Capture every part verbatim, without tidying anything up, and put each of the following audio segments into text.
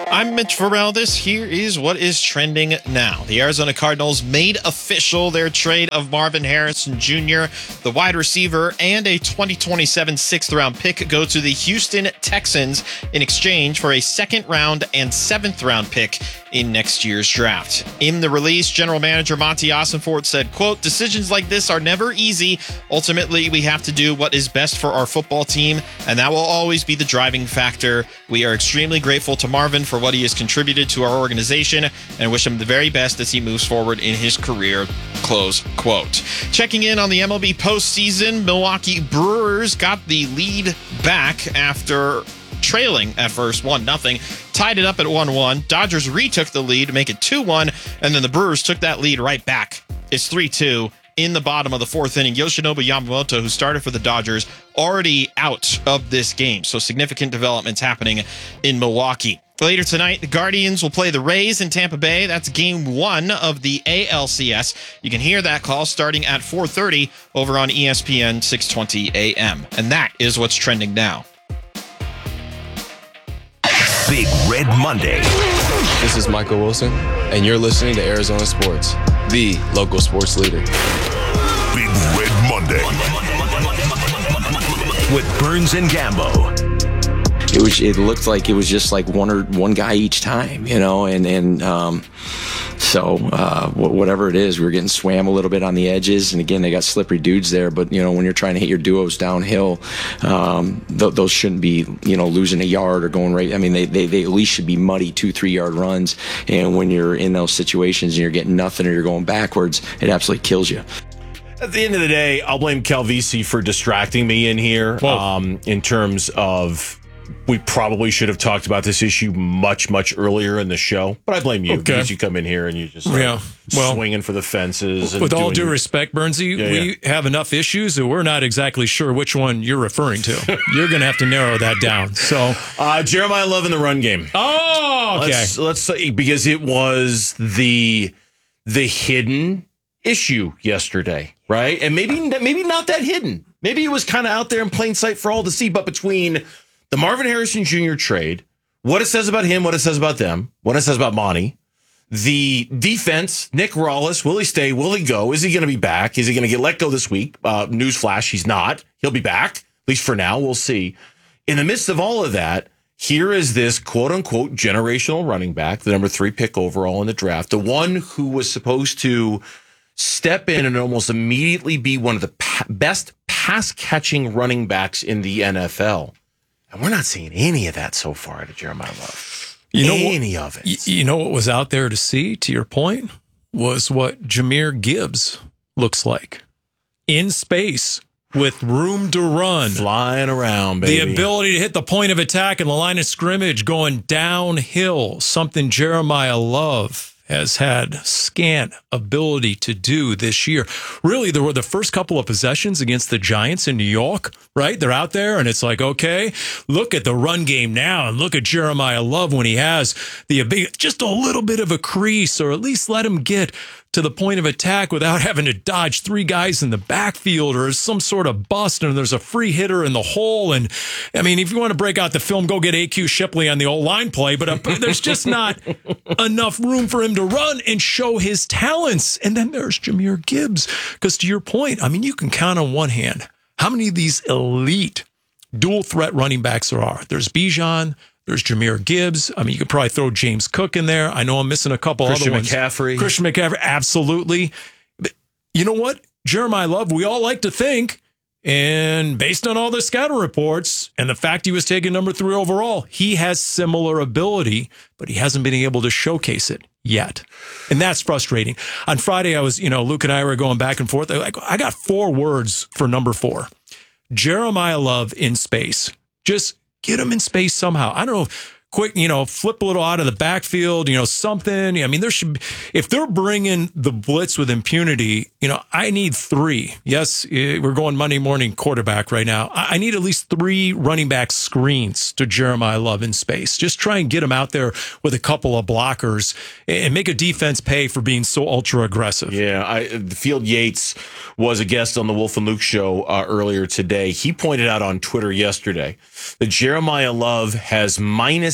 I'm Mitch Farrell. This here is what is trending now. The Arizona Cardinals made official their trade of Marvin Harrison Junior The wide receiver and a twenty twenty-seven sixth round pick go to the Houston Texans in exchange for a second round and seventh round pick in next year's draft. In the release, general manager Monty Ossenfort said, quote, "Decisions like this are never easy. Ultimately, we have to do what is best for our football team, and that will always be the driving factor. We are extremely grateful to Marvin for what he has contributed to our organization and wish him the very best as he moves forward in his career," close quote. Checking in on the M L B postseason, Milwaukee Brewers got the lead back after trailing at first one nothing, tied it up at one one. Dodgers retook the lead to make it two one, and then the Brewers took that lead right back. It's three two. In the bottom of the fourth inning, Yoshinobu Yamamoto, who started for the Dodgers, already out of this game. So significant developments happening in Milwaukee. Later tonight, the Guardians will play the Rays in Tampa Bay. That's game one of the A L C S. You can hear that call starting at four thirty over on E S P N six twenty A M. And that is what's trending now. Big Red Monday. This is Michael Wilson, and you're listening to Arizona Sports, the local sports leader. Big Red Monday with Burns and Gambo. It was. It looked like it was just like one or one guy each time, you know, and and um, so uh, whatever it is, we were getting swam a little bit on the edges, and again, they got slippery dudes there. But you know, when you're trying to hit your duos downhill, um, th- those shouldn't be, you know, losing a yard or going right. I mean, they, they they at least should be muddy two three yard runs. And when you're in those situations and you're getting nothing or you're going backwards, it absolutely kills you. At the end of the day, I'll blame Calvisi for distracting me in here. Um, in terms of. We probably should have talked about this issue much, much earlier in the show, but I blame you okay. because you come in here and you just start yeah. well, swinging for the fences. And with all due your... respect, Burnsy, yeah, we yeah. have enough issues that we're not exactly sure which one you're referring to. You're going to have to narrow that down. So, uh, Jeremiah Love in the run game. Oh, okay. Let's, let's say because it was the the hidden issue yesterday, right? And maybe maybe not that hidden. Maybe it was kind of out there in plain sight for all to see. But between the Marvin Harrison Junior trade, what it says about him, what it says about them, what it says about Monty, the defense, Nick Rallis, will he stay? Will he go? Is he going to be back? Is he going to get let go this week? Uh, newsflash, he's not. He'll be back, at least for now. We'll see. In the midst of all of that, here is this quote-unquote generational running back, the number three pick overall in the draft, the one who was supposed to step in and almost immediately be one of the pa- best pass-catching running backs in the N F L. And we're not seeing any of that so far out of Jeremiah Love. You know any what, of it. You know what was out there to see, to your point, was what Jahmyr Gibbs looks like. In space, with room to run. Flying around, baby. The ability to hit the point of attack and the line of scrimmage going downhill. Something Jeremiah Love has had scant ability to do this year. Really, there were the first couple of possessions against the Giants in New York, right? They're out there, and it's like, okay, look at the run game now, and look at Jeremiah Love when he has the just a little bit of a crease, or at least let him get to the point of attack without having to dodge three guys in the backfield or some sort of bust, and there's a free hitter in the hole. And, I mean, if you want to break out the film, go get A Q Shipley on the old line play, but uh, there's just not enough room for him to run and show his talents. And then there's Jahmyr Gibbs, because to your point, I mean, you can count on one hand how many of these elite dual threat running backs there are. There's Bijan, there's Jahmyr Gibbs. I mean, you could probably throw James Cook in there. I know I'm missing a couple Christian other ones. McCaffrey. Christian McCaffrey, absolutely. But you know what? Jeremiah Love, we all like to think, and based on all the scouting reports and the fact he was taken number three overall, he has similar ability, but he hasn't been able to showcase it yet. And that's frustrating. On Friday, I was, you know, Luke and I were going back and forth. I, I got four words for number four. Jeremiah Love in space. Just get him in space somehow. I don't know. Quick, you know, flip a little out of the backfield, you know, something. I mean, there should be, if they're bringing the blitz with impunity, you know, I need three. Yes, we're going Monday morning quarterback right now. I need at least three running back screens to Jeremiah Love in space. Just try and get him out there with a couple of blockers and make a defense pay for being so ultra aggressive. Yeah, I, Field Yates was a guest on the Wolf and Luke show uh, earlier today. He pointed out on Twitter yesterday that Jeremiah Love has minus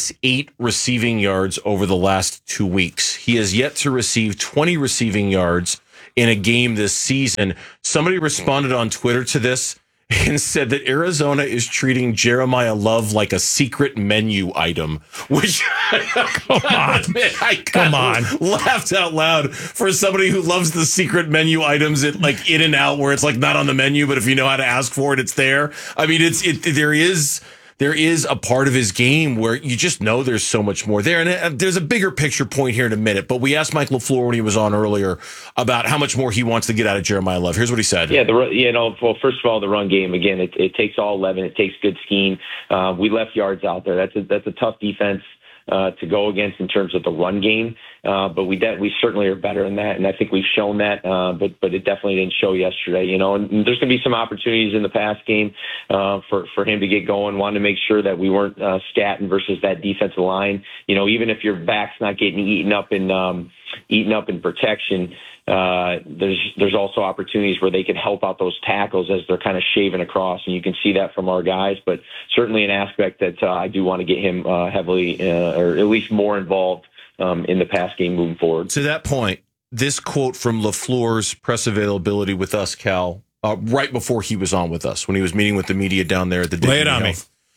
minus eight receiving yards over the last two weeks. He has yet to receive twenty receiving yards in a game this season. Somebody responded on Twitter to this and said that Arizona is treating Jeremiah Love like a secret menu item, which Come on. admit, I Come on. laughed out loud for somebody who loves the secret menu items at like In and Out, where it's like not on the menu, but if you know how to ask for it, it's there. I mean, it's it. There is. There is a part of his game where you just know there's so much more there. And there's a bigger picture point here in a minute. But we asked Mike LaFleur when he was on earlier about how much more he wants to get out of Jeremiah Love. Here's what he said. Yeah, the you know, well, first of all, the run game again. It, it takes all eleven. It takes good scheme. Uh, we left yards out there. That's a, that's a tough defense uh, to go against in terms of the run game. Uh, but we de- we certainly are better in that, and I think we've shown that. Uh, but but it definitely didn't show yesterday, you know. And there's going to be some opportunities in the pass game uh, for for him to get going. Wanted to make sure that we weren't uh, scatting versus that defensive line. You know, even if your back's not getting eaten up in um, eaten up in protection, uh, there's there's also opportunities where they can help out those tackles as they're kind of shaving across, and you can see that from our guys. But certainly an aspect that uh, I do want to get him uh, heavily uh, or at least more involved Um, in the pass game moving forward. To that point, this quote from LaFleur's press availability with us, Cal, uh, right before he was on with us, when he was meeting with the media down there at the Lay it on me.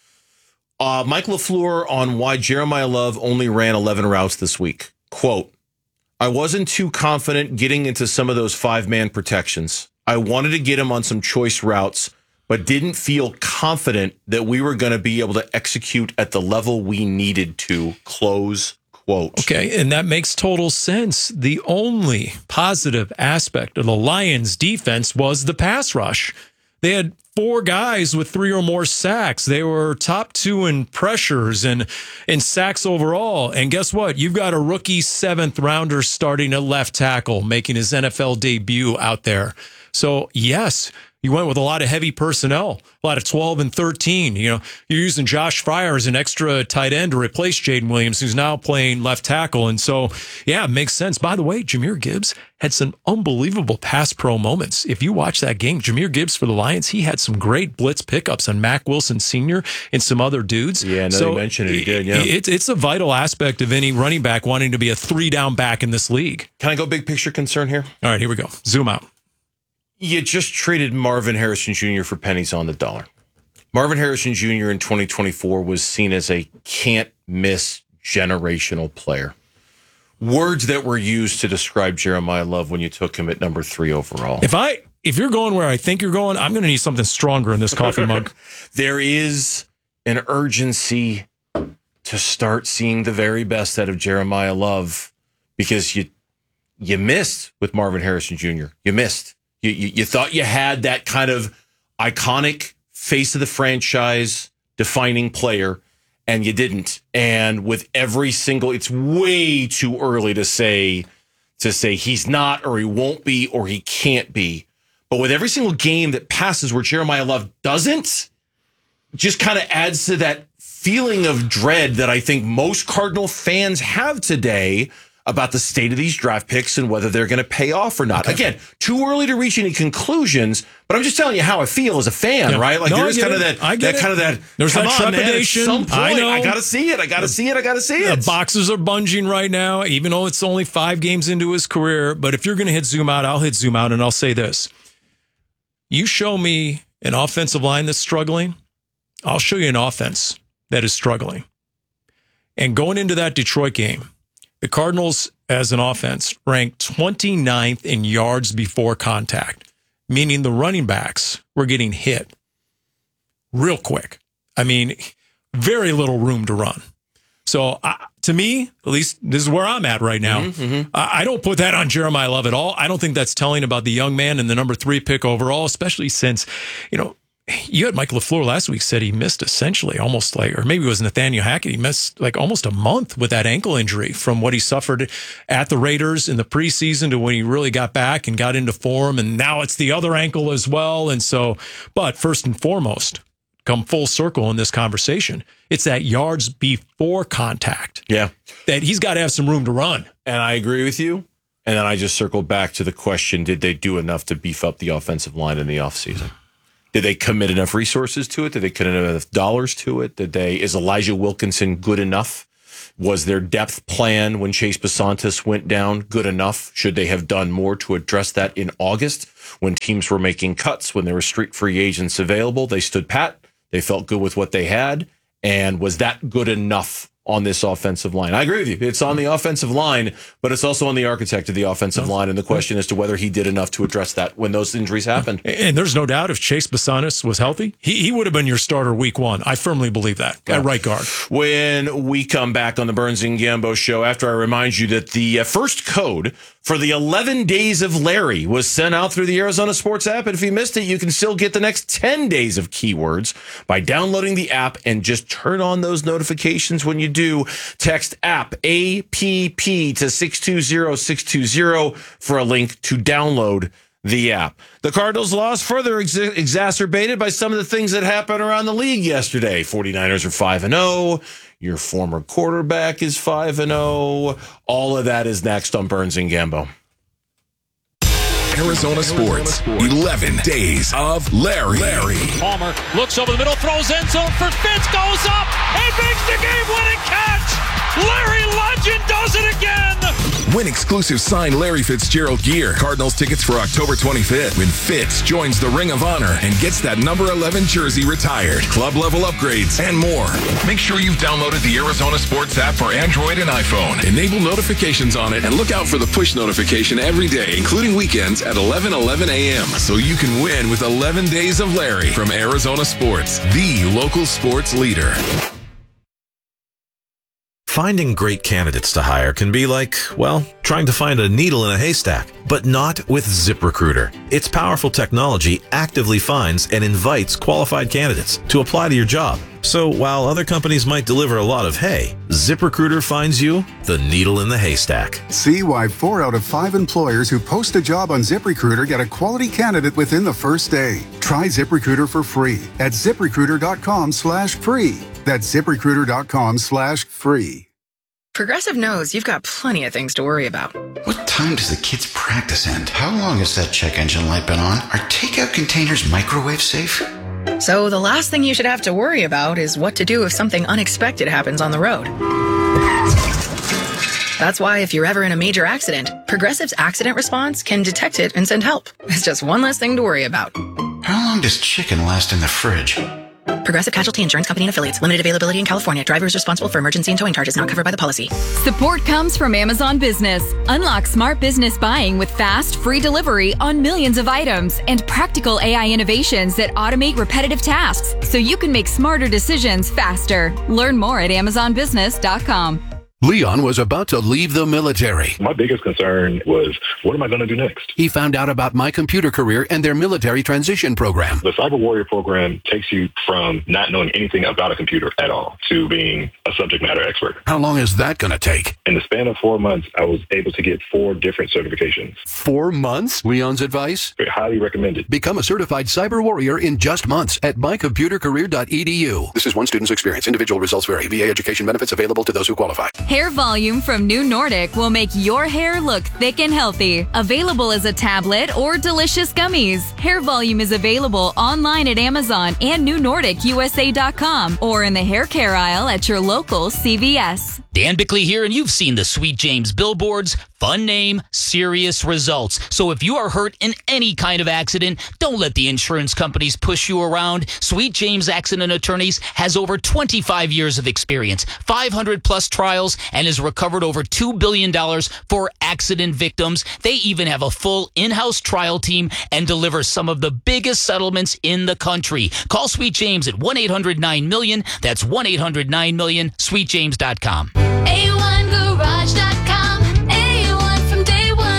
Uh, Mike LaFleur on why Jeremiah Love only ran eleven routes this week. Quote, I wasn't too confident getting into some of those five-man protections. I wanted to get him on some choice routes, but didn't feel confident that we were going to be able to execute at the level we needed to. Close quote. Okay, and that makes total sense. The only positive aspect of the Lions' defense was the pass rush. They had four guys with three or more sacks. They were top two in pressures and in sacks overall. And guess what? You've got a rookie seventh rounder starting at left tackle, making his N F L debut out there. So, yes, you went with a lot of heavy personnel, a lot of twelve and thirteen. You know, you're using Josh Fryer as an extra tight end to replace Jaden Williams, who's now playing left tackle. And so, yeah, it makes sense. By the way, Jahmyr Gibbs had some unbelievable pass pro moments. If you watch that game, Jahmyr Gibbs for the Lions, he had some great blitz pickups on Mack Wilson Senior and some other dudes. Yeah, now so you mentioned it, he did, yeah. It's, it's a vital aspect of any running back wanting to be a three-down back in this league. Can I go big picture concern here? All right, here we go. Zoom out. You just traded Marvin Harrison Junior for pennies on the dollar. Marvin Harrison Junior in twenty twenty-four was seen as a can't-miss generational player. Words that were used to describe Jeremiah Love when you took him at number three overall. If I if you're going where I think you're going, I'm going to need something stronger in this coffee mug. There is an urgency to start seeing the very best out of Jeremiah Love because you you missed with Marvin Harrison Junior You missed. You, you you thought you had that kind of iconic face of the franchise defining player, and you didn't. And with every single, it's way too early to say to say he's not or he won't be or he can't be. But with every single game that passes where Jeremiah Love doesn't, just kind of adds to that feeling of dread that I think most Cardinal fans have today about the state of these draft picks and whether they're going to pay off or not. Okay. Again, too early to reach any conclusions, but I'm just telling you how I feel as a fan, yeah. right? Like no, there is kind of that, that kind of that. There's come that on, trepidation. Man, at some point, I know. I got to see it. I got to see it. I got to see it. The boxes are bunging right now, even though it's only five games into his career. But if you're going to hit zoom out, I'll hit zoom out, and I'll say this: you show me an offensive line that's struggling, I'll show you an offense that is struggling. And going into that Detroit game, the Cardinals, as an offense, ranked twenty-ninth in yards before contact, meaning the running backs were getting hit real quick. I mean, very little room to run. So uh, to me, at least this is where I'm at right now. Mm-hmm, mm-hmm. I, I don't put that on Jeremiah Love at all. I don't think that's telling about the young man and the number three pick overall, especially since, you know, you had Mike LaFleur last week said he missed essentially almost like, or maybe it was Nathaniel Hackett. He missed like almost a month with that ankle injury from what he suffered at the Raiders in the preseason to when he really got back and got into form. And now it's the other ankle as well. And so, but first and foremost, come full circle in this conversation, it's that yards before contact. Yeah. That he's got to have some room to run. And I agree with you. And then I just circled back to the question, did they do enough to beef up the offensive line in the offseason? Did they commit enough resources to it? Did they commit enough dollars to it? Did they? Is Elijah Wilkinson good enough? Was their depth plan when Chase Besantis went down good enough? Should they have done more to address that in August when teams were making cuts, when there were street free agents available? They stood pat. They felt good with what they had. And was that good enough on this offensive line? I agree with you. It's on the offensive line, but it's also on the architect of the offensive line. And the question as to whether he did enough to address that when those injuries happened. And there's no doubt if Chase Besantis was healthy, he, he would have been your starter week one. I firmly believe that at right guard. When we come back on the Burns and Gambo show, after I remind you that the uh, first code for the eleven days of Larry was sent out through the Arizona Sports app. And if you missed it, you can still get the next ten days of keywords by downloading the app and just turn on those notifications when you do. Text app A P P to six two zero six two zero for a link to download the app. The Cardinals' loss further ex- exacerbated by some of the things that happened around the league yesterday. 49ers are five and oh. Your former quarterback is five and oh. All of that is next on Burns and Gambo. Arizona Sports, eleven days of Larry. Larry. Palmer looks over the middle, throws end zone for Fitz, goes up, and makes the game-winning catch. Larry Legend does it again. Win exclusive signed Larry Fitzgerald gear. Cardinals tickets for October twenty-fifth when Fitz joins the Ring of Honor and gets that number eleven jersey retired. Club level upgrades and more. Make sure you've downloaded the Arizona Sports app for Android and iPhone. Enable notifications on it and look out for the push notification every day, including weekends at eleven eleven a.m. so you can win with eleven days of Larry from Arizona Sports, the local sports leader. Finding great candidates to hire can be like, well, trying to find a needle in a haystack, but not with ZipRecruiter. Its powerful technology actively finds and invites qualified candidates to apply to your job. So while other companies might deliver a lot of hay, ZipRecruiter finds you the needle in the haystack. See why four out of five employers who post a job on ZipRecruiter get a quality candidate within the first day. Try ZipRecruiter for free at ZipRecruiter.com slash free. That's ZipRecruiter.com slash free. Progressive knows you've got plenty of things to worry about. What time does the kids' practice end? How long has that check engine light been on? Are takeout containers microwave safe? So the last thing you should have to worry about is what to do if something unexpected happens on the road. That's why if you're ever in a major accident, Progressive's accident response can detect it and send help. It's just one less thing to worry about. How long does chicken last in the fridge? Progressive Casualty Insurance Company and Affiliates. Limited availability in California. Driver is responsible for emergency and towing charges not covered by the policy. Support comes from Amazon Business. Unlock smart business buying with fast, free delivery on millions of items and practical A I innovations that automate repetitive tasks so you can make smarter decisions faster. Learn more at amazon business dot com. Leon was about to leave the military. My biggest concern was, what am I going to do next? He found out about My Computer Career and their military transition program. The Cyber Warrior program takes you from not knowing anything about a computer at all to being a subject matter expert. How long is that going to take? In the span of four months, I was able to get four different certifications. Four months? Leon's advice? Very highly recommended. Become a certified cyber warrior in just months at my computer career dot e d u. This is one student's experience. Individual results vary. V A education benefits available to those who qualify. Hair Volume from New Nordic will make your hair look thick and healthy. Available as a tablet or delicious gummies. Hair Volume is available online at Amazon and new nordic u s a dot com or in the hair care aisle at your local C V S. Dan Bickley here, and you've seen the Sweet James billboards. Fun name, serious results. So if you are hurt in any kind of accident, don't let the insurance companies push you around. Sweet James Accident Attorneys has over twenty-five years of experience, five hundred plus trials, and has recovered over two billion dollars for accident victims. They even have a full in-house trial team and deliver some of the biggest settlements in the country. Call Sweet James at one eight hundred nine million. That's one eight hundred nine million, sweet james dot com. A one garage dot com. A one from day one.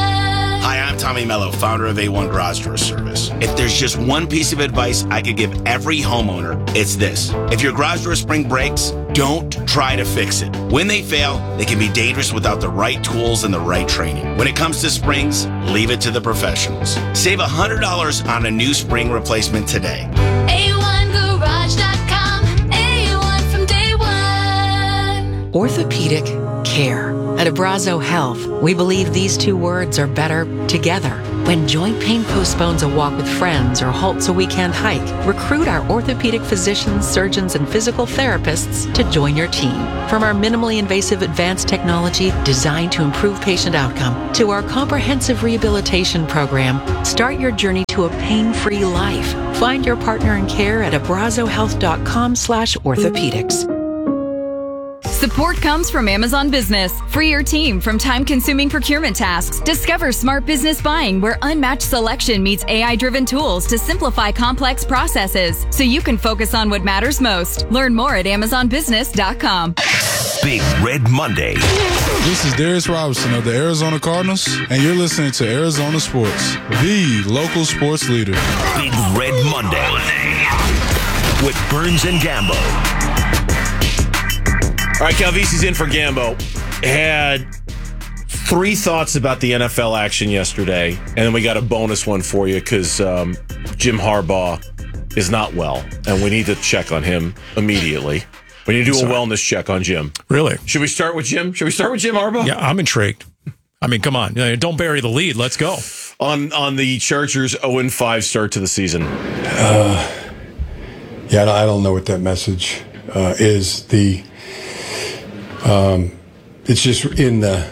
Hi, I'm Tommy Mello, founder of A one Garage Door Service. If there's just one piece of advice I could give every homeowner, it's this. If your garage door spring breaks, don't try to fix it. When they fail, they can be dangerous without the right tools and the right training. When it comes to springs, leave it to the professionals. Save one hundred dollars on a new spring replacement today. A one garage dot com. A one from day one. Orthopedic care. At Abrazo Health, we believe these two words are better together. When joint pain postpones a walk with friends or halts a weekend hike, recruit our orthopedic physicians, surgeons, and physical therapists to join your team. From our minimally invasive advanced technology designed to improve patient outcome to our comprehensive rehabilitation program, start your journey to a pain-free life. Find your partner in care at abrazo health dot com slash orthopedics. Support comes from Amazon Business. Free your team from time-consuming procurement tasks. Discover smart business buying where unmatched selection meets A I-driven tools to simplify complex processes so you can focus on what matters most. Learn more at amazon business dot com. Big Red Monday. This is Darius Robinson of the Arizona Cardinals, and you're listening to Arizona Sports, the local sports leader. Big Red Monday with Burns and Gambo. All right, Calvisi's in for Gambo. Had three thoughts about the N F L action yesterday, and then we got a bonus one for you because um, Jim Harbaugh is not well, and we need to check on him immediately. We need to do Sorry. a wellness check on Jim. Really? Should we start with Jim? Should we start with Jim Harbaugh? Yeah, I'm intrigued. I mean, come on. Don't bury the lead. Let's go. On on the Chargers' oh and five start to the season. Uh, yeah, I don't know what that message uh, is. The um, it's just in the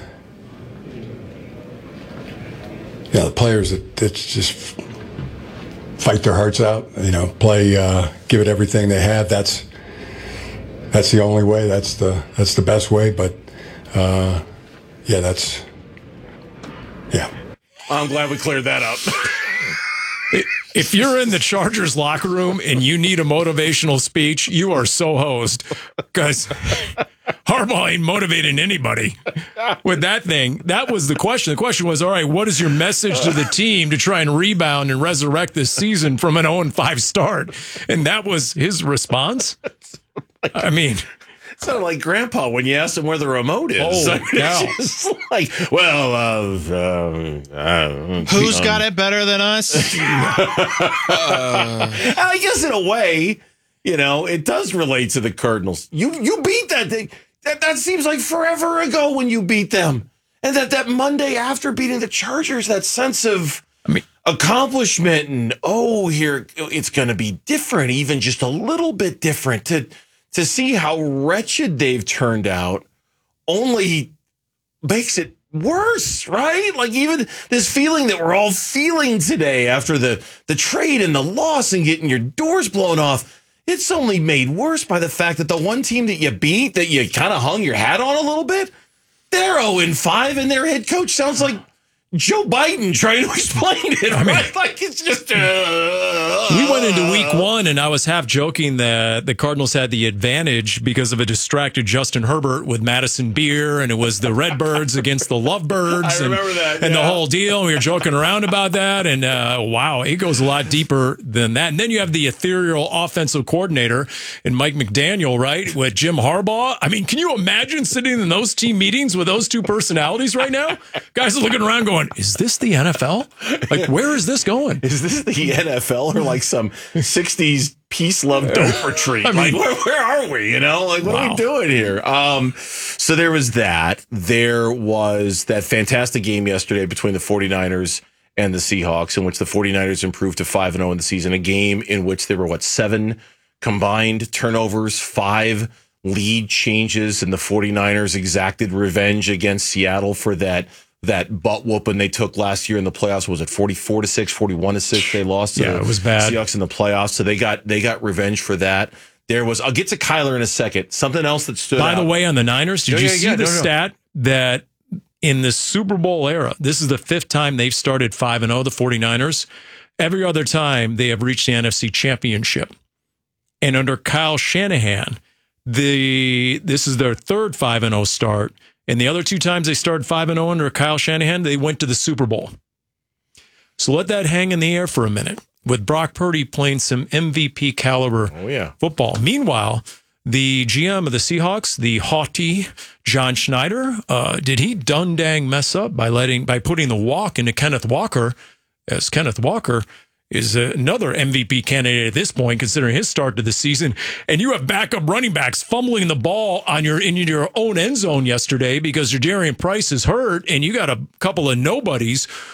yeah the players that, that just fight their hearts out. You know, play, uh, give it everything they have. That's that's the only way. That's the that's the best way. But uh, yeah, that's yeah. I'm glad we cleared that up. If you're in the Chargers locker room and you need a motivational speech, you are so hosed because Harbaugh ain't motivating anybody with that thing. That was the question. The question was, all right, what is your message to the team to try and rebound and resurrect this season from an oh and five start? And that was his response. I mean, it sounded like Grandpa when you asked him where the remote is. Oh, I mean, it's just like, well, uh, uh, uh, who's um, got it better than us? uh, I guess in a way, you know, it does relate to the Cardinals. You you beat that thing. That that seems like forever ago when you beat them, and that that Monday after beating the Chargers, that sense of I mean, accomplishment and oh, here it's going to be different, even just a little bit different. To to see how wretched they've turned out only makes it worse, right? Like even this feeling that we're all feeling today after the, the trade and the loss and getting your doors blown off, it's only made worse by the fact that the one team that you beat, that you kind of hung your hat on a little bit, they're oh and five and their head coach sounds like Joe Biden trying to explain it, I mean, right? Like it's just... Uh, we went into week one, and I was half joking that the Cardinals had the advantage because of a distracted Justin Herbert with Madison Beer, and it was the Redbirds against the Lovebirds. I remember and, that, and yeah. the whole deal. And we were joking around about that, and uh, wow, it goes a lot deeper than that. And then you have the ethereal offensive coordinator in Mike McDaniel, right, with Jim Harbaugh. I mean, can you imagine sitting in those team meetings with those two personalities right now? Guys are looking around going, is this the N F L? Like, where is this going? Is this the N F L or like some sixties peace love dope retreat? I mean, like, where, where are we? You know, like, what wow. are we doing here? Um, so there was that. There was that fantastic game yesterday between the 49ers and the Seahawks, in which the 49ers improved to five and oh in the season. A game in which there were, what, seven combined turnovers, five lead changes, and the 49ers exacted revenge against Seattle for that that butt whooping they took last year in the playoffs. Was it forty-four to six, forty-one to six? They lost to yeah, the it was bad. Seahawks in the playoffs. So they got they got revenge for that. There was, I'll get to Kyler in a second. Something else that stood By out. the way, on the Niners, did Yeah, you yeah, see yeah, the no, no. stat that in the Super Bowl era, this is the fifth time they've started five and oh, the 49ers. Every other time they have reached the N F C Championship. And under Kyle Shanahan, the this is their third five and oh start. And the other two times they started five and oh under Kyle Shanahan, they went to the Super Bowl. So let that hang in the air for a minute, with Brock Purdy playing some M V P caliber oh, yeah. football. Meanwhile, the G M of the Seahawks, the haughty John Schneider, uh, did he done dang mess up by letting by putting the walk into Kenneth Walker, as Kenneth Walker is another M V P candidate at this point, considering his start to the season. And you have backup running backs fumbling the ball on your in your own end zone yesterday because your Jadarian Price is hurt, and you got a couple of nobodies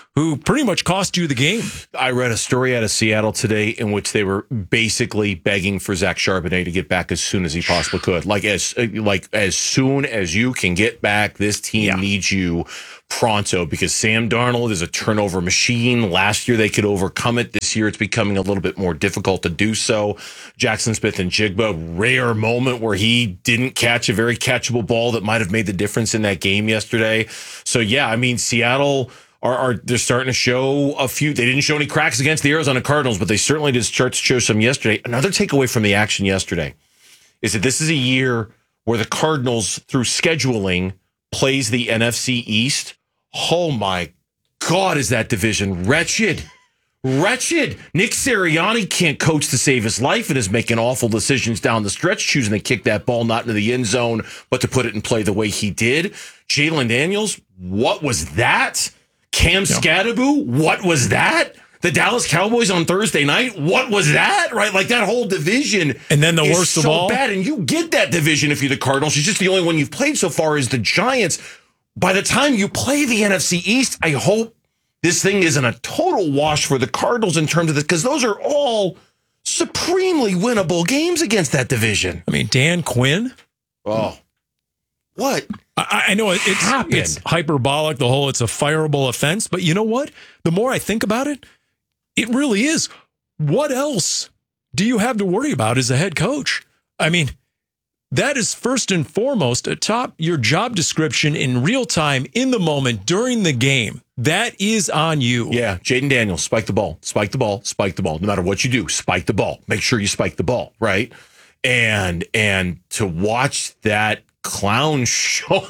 who pretty much cost you the game. I read a story out of Seattle today in which they were basically begging for Zach Charbonnet to get back as soon as he possibly could. Like as like as soon as you can get back, this team yeah. needs you pronto, because Sam Darnold is a turnover machine. Last year they could overcome it. This year it's becoming a little bit more difficult to do so. Jackson Smith and Jigba, rare moment where he didn't catch a very catchable ball that might have made the difference in that game yesterday. So yeah, I mean, Seattle are, are they're starting to show a few. They didn't show any cracks against the Arizona Cardinals, but they certainly did start to show some yesterday. Another takeaway from the action yesterday is that this is a year where the Cardinals, through scheduling, plays the N F C East. Oh my God, is that division wretched? Wretched. Nick Sirianni can't coach to save his life and is making awful decisions down the stretch, choosing to kick that ball not into the end zone, but to put it in play the way he did. Jalen Daniels, what was that? Cam yeah. Scadaboo, what was that? The Dallas Cowboys on Thursday night, what was that? Right, like that whole division. And then the is worst so of all, bad. And you get that division if you're the Cardinals. It's just the only one you've played so far is the Giants. By the time you play the N F C East, I hope this thing isn't a total wash for the Cardinals in terms of this, because those are all supremely winnable games against that division. I mean, Dan Quinn. Oh, what? I, I know it's, it's hyperbolic, the whole it's a fireable offense, but you know what? The more I think about it, it really is. What else do you have to worry about as a head coach? I mean, that is first and foremost atop your job description in real time, in the moment, during the game. That is on you. Yeah, Jaden Daniels, spike the ball, spike the ball, spike the ball. No matter what you do, spike the ball. Make sure you spike the ball, right? And and to watch that clown show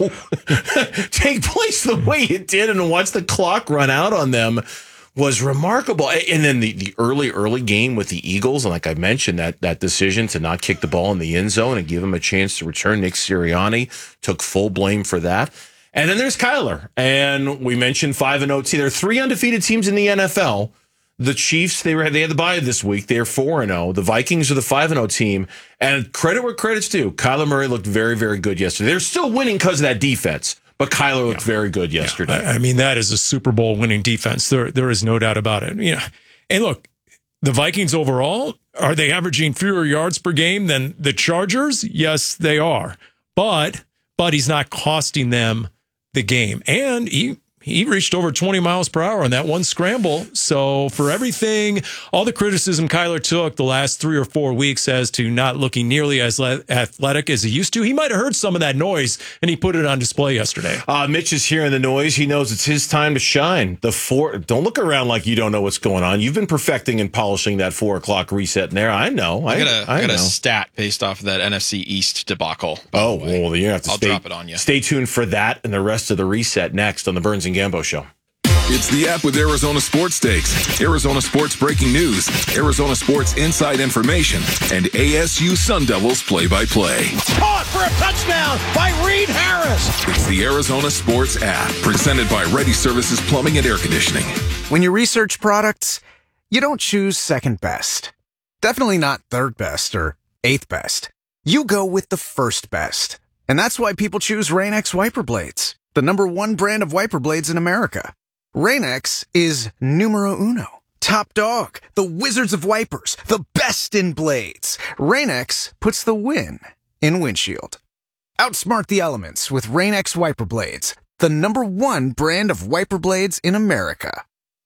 take place the way it did and watch the clock run out on them was remarkable. And then the, the early, early game with the Eagles, and like I mentioned, that that decision to not kick the ball in the end zone and give him a chance to return. Nick Sirianni took full blame for that. And then there's Kyler. And we mentioned five and oh. There are three undefeated teams in the N F L. The Chiefs, they were they had the bye this week. They're four and oh. The Vikings are the five and oh team. And credit where credit's due. Kyler Murray looked very, very good yesterday. They're still winning because of that defense. But Kyler looked yeah. very good yesterday. Yeah. I mean, that is a Super Bowl winning defense. There, there is no doubt about it. You know, and look, the Vikings overall, are they averaging fewer yards per game than the Chargers? Yes, they are. But, but he's not costing them the game. And he he reached over twenty miles per hour on that one scramble. So for everything, all the criticism Kyler took the last three or four weeks as to not looking nearly as le- athletic as he used to, he might have heard some of that noise, and he put it on display yesterday. Uh, Mitch is hearing the noise. He knows it's his time to shine. The four. Don't look around like you don't know what's going on. You've been perfecting and polishing that four o'clock reset in there. I know. I, I got a, I I got know. a stat based off of that N F C East debacle. Oh, well, you have to I'll stay, drop it on you. Stay tuned for that and the rest of the reset next on the Burns and Gambo Show. It's the app with Arizona Sports Stakes, Arizona Sports breaking news, Arizona Sports inside information, and A S U Sun Devils play-by-play. Caught for a touchdown by Reed Harris. It's the Arizona Sports app, presented by Ready Services Plumbing and Air Conditioning. When you research products, you don't choose second best. Definitely not third best or eighth best. You go with the first best. And that's why people choose Rain-X wiper blades, the number one brand of wiper blades in America. Rain-X is numero uno, top dog, the wizards of wipers, the best in blades. Rain-X puts the win in windshield. Outsmart the elements with Rain-X wiper blades, the number one brand of wiper blades in America.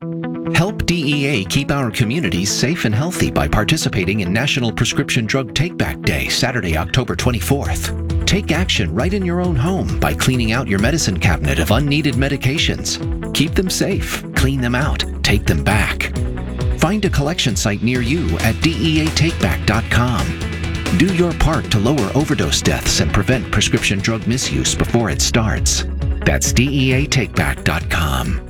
Help D E A keep our communities safe and healthy by participating in National Prescription Drug Take-Back Day, Saturday, October twenty-fourth. Take action right in your own home by cleaning out your medicine cabinet of unneeded medications. Keep them safe, clean them out, take them back. Find a collection site near you at D E A take back dot com. Do your part to lower overdose deaths and prevent prescription drug misuse before it starts. That's D E A take back dot com.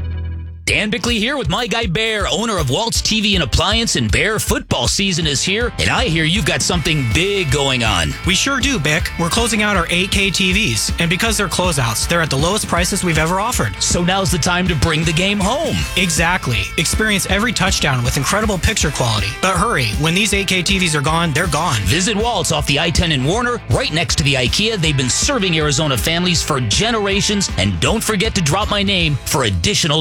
Dan Bickley here with my guy Bear, owner of Waltz T V and Appliance, and Bear, football season is here, and I hear you've got something big going on. We sure do, Bick. We're closing out our eight K T Vs, and because they're closeouts, they're at the lowest prices we've ever offered. So now's the time to bring the game home. Exactly. Experience every touchdown with incredible picture quality. But hurry, when these eight K T Vs are gone, they're gone. Visit Waltz off the I ten in Warner, right next to the IKEA. They've been serving Arizona families for generations, and don't forget to drop my name for additional discounts.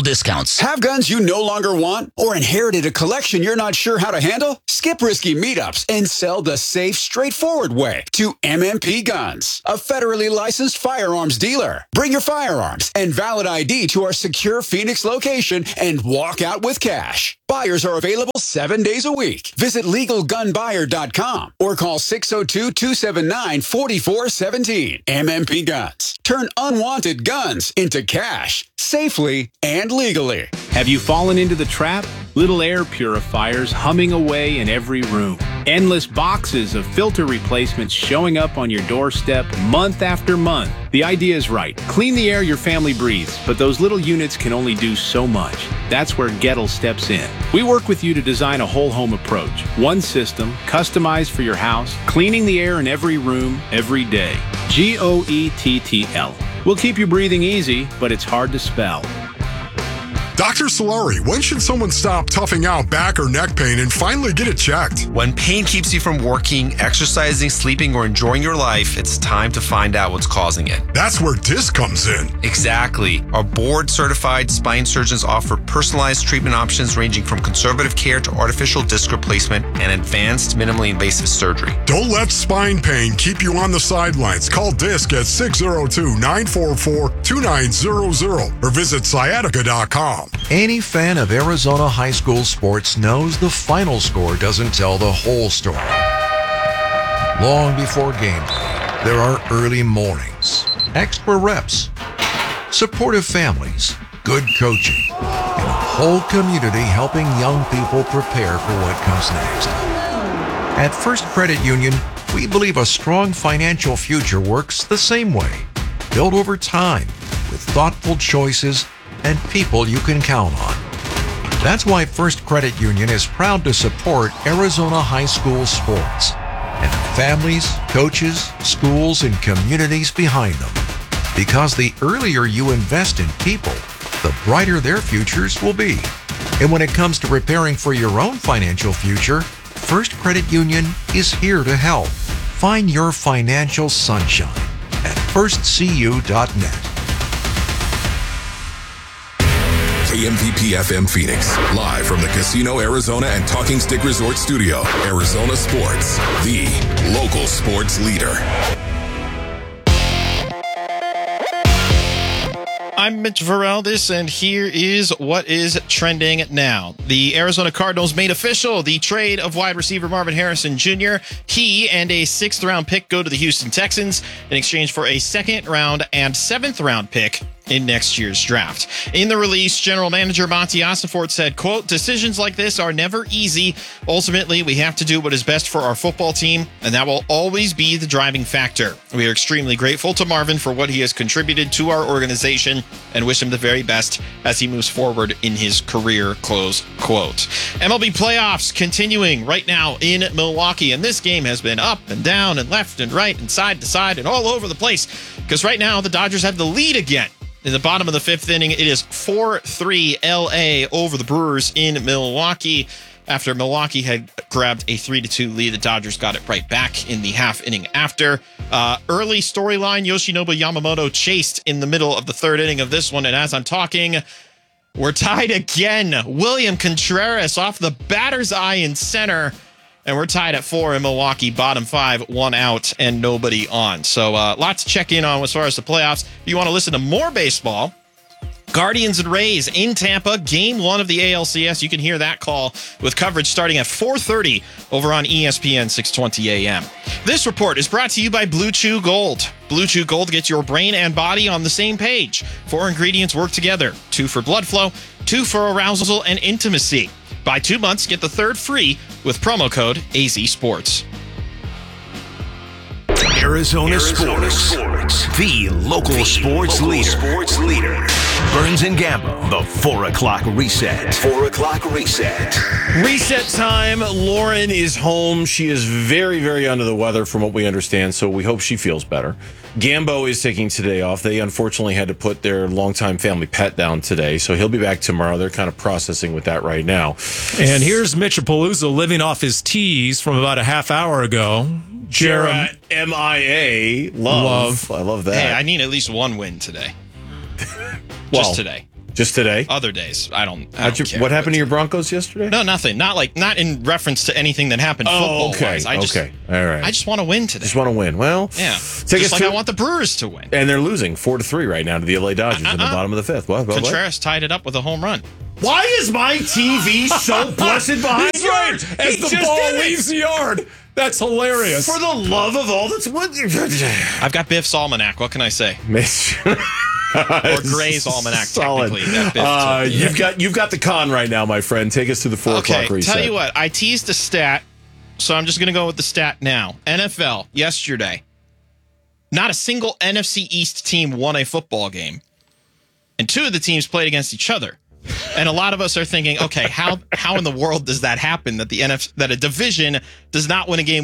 Sports. Have guns you no longer want or inherited a collection you're not sure how to handle? Skip risky meetups and sell the safe, straightforward way to M M P Guns, a federally licensed firearms dealer. Bring your firearms and valid I D to our secure Phoenix location and walk out with cash. Buyers are available seven days a week. Visit legal gun buyer dot com or call six oh two, two seven nine, four four one seven. M M P Guns. Turn unwanted guns into cash safely and legally. Have you fallen into the trap? Little air purifiers humming away in every room. Endless boxes of filter replacements showing up on your doorstep month after month. The idea is right. Clean the air your family breathes, but those little units can only do so much. That's where Gettle steps in. We work with you to design a whole home approach. One system, customized for your house, cleaning the air in every room, every day. G O E T T L. We'll keep you breathing easy, but it's hard to spell. Doctor Solari, when should someone stop toughing out back or neck pain and finally get it checked? When pain keeps you from working, exercising, sleeping, or enjoying your life, it's time to find out what's causing it. That's where DISC comes in. Exactly. Our board-certified spine surgeons offer personalized treatment options ranging from conservative care to artificial disc replacement and advanced minimally invasive surgery. Don't let spine pain keep you on the sidelines. Call DISC at six oh two, nine four four, two nine zero zero or visit sciatica dot com. Any fan of Arizona high school sports knows the final score doesn't tell the whole story. Long before game day, there are early mornings, extra reps, supportive families, good coaching, and a whole community helping young people prepare for what comes next. At First Credit Union, we believe a strong financial future works the same way, built over time with thoughtful choices and people you can count on. That's why First Credit Union is proud to support Arizona high school sports and the families, coaches, schools, and communities behind them. Because the earlier you invest in people, the brighter their futures will be. And when it comes to preparing for your own financial future, First Credit Union is here to help. Find your financial sunshine at first c u dot net. K M V P F M Phoenix, live from the Casino Arizona and Talking Stick Resort Studio. Arizona Sports, the local sports leader. I'm Mitch Varaldis, and here is what is trending now. The Arizona Cardinals made official the trade of wide receiver Marvin Harrison Junior He and a sixth round pick go to the Houston Texans in exchange for a second round and seventh round pick in next year's draft. In the release, General Manager Monty Ossenfort said, quote, "Decisions like this are never easy. Ultimately, we have to do what is best for our football team, and that will always be the driving factor. We are extremely grateful to Marvin for what he has contributed to our organization and wish him the very best as he moves forward in his career," close quote. M L B playoffs continuing right now in Milwaukee, and this game has been up and down and left and right and side to side and all over the place because right now the Dodgers have the lead again. In the bottom of the fifth inning, it is four three L A over the Brewers in Milwaukee. After Milwaukee had grabbed a three to two lead, the Dodgers got it right back in the half inning after. Uh, early storyline, Yoshinobu Yamamoto chased in the middle of the third inning of this one, and as I'm talking, we're tied again. William Contreras off the batter's eye in center. And we're tied at four in Milwaukee, bottom five, one out, and nobody on. So a uh, lot to check in on as far as the playoffs. If you want to listen to more baseball, Guardians and Rays in Tampa, game one of the A L C S. You can hear that call with coverage starting at four thirty over on E S P N six twenty A M. This report is brought to you by Blue Chew Gold. Blue Chew Gold gets your brain and body on the same page. Four ingredients work together. Two for blood flow, two for arousal and intimacy. Buy two months, get the third free with promo code A Z Sports. Arizona, Arizona Sports, Sports, the local, the sports, local leader. sports leader. Burns and Gambo, the four o'clock reset. Four o'clock reset. Reset time. Lauren is home. She is very, very under the weather from what we understand, so we hope she feels better. Gambo is taking today off. They unfortunately had to put their longtime family pet down today, so he'll be back tomorrow. They're kind of processing with that right now. And here's Mitchapalooza living off his teas from about a half hour ago. Jerem M I A Love. Love. I love that. Hey, I need at least one win today. well, just today. Just Just today? Other days, I don't. I How'd don't you, care, what happened but- to your Broncos yesterday? No, nothing. Not like not in reference to anything that happened Oh, football okay. wise. I just, okay. All right. I just want to win today. Just want to win. Well, yeah. take just us like to- I want the Brewers to win. And they're losing four to three right now to the L A Dodgers in the Uh-uh. bottom of the fifth. What? what, what? Contreras tied it up with a home run. Why is my T V so blessed behind He's right. yours? As He the just ball did it. leaves the yard. That's hilarious. For the love of all that's what? I've got Biff's almanac. What can I say? Miss. Or Gray's almanac, Solid. technically. That Biff Uh, took. you've got you've got the con right now, my friend. Take us to the four Okay, o'clock reset. tell you what. I teased a stat, so I'm just going to go with the stat now. N F L yesterday. Not a single N F C East team won a football game, and two of the teams played against each other. And a lot of us are thinking, okay, how how in the world does that happen? That the N F that a division does not win a game